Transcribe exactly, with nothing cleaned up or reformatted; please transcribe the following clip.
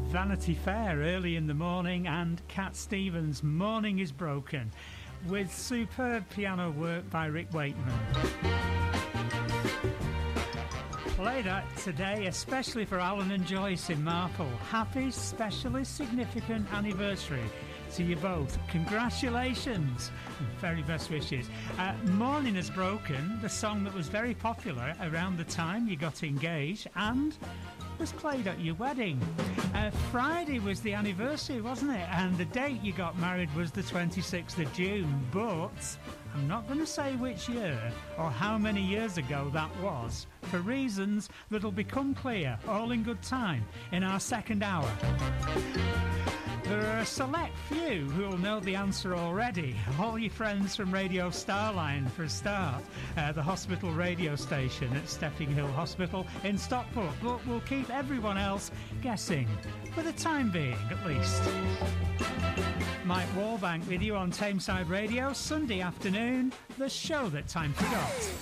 Vanity Fair early in the morning, and Cat Stevens' Morning is Broken, with superb piano work by Rick Wakeman. Played at today especially for Alan and Joyce in Marple. Happy, specially significant anniversary to you both. Congratulations and very best wishes. uh, Morning is Broken, the song that was very popular around the time you got engaged and was played at your wedding. uh, Friday was the anniversary, wasn't it? And the date you got married was the twenty-sixth of June, but I'm not going to say which year or how many years ago that was, for reasons that'll become clear all in good time in our second hour. There are a select few who will know the answer already. All your friends from Radio Starline, for a start, uh, the hospital radio station at Stepping Hill Hospital in Stockport. But we'll keep everyone else guessing, for the time being at least. Mike Warbank with you on Tameside Radio, Sunday afternoon, the show that time forgot.